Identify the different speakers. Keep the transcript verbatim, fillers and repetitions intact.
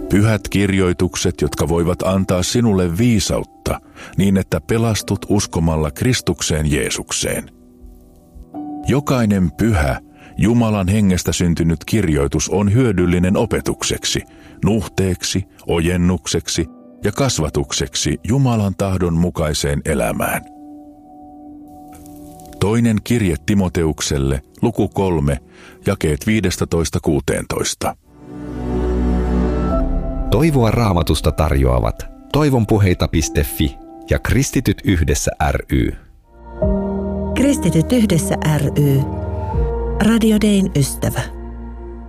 Speaker 1: Pyhät kirjoitukset, jotka voivat antaa sinulle viisautta, niin että pelastut uskomalla Kristukseen Jeesukseen. Jokainen pyhä, Jumalan hengestä syntynyt kirjoitus on hyödyllinen opetukseksi, nuhteeksi, ojennukseksi ja kasvatukseksi Jumalan tahdon mukaiseen elämään. Toinen kirje Timoteukselle, luku kolme, jakeet viisitoista kuusitoista.
Speaker 2: Toivoa Raamatusta tarjoavat toivonpuheita piste fi ja Kristityt yhdessä ry.
Speaker 3: Kristityt yhdessä ry. Radio Dayn ystävä.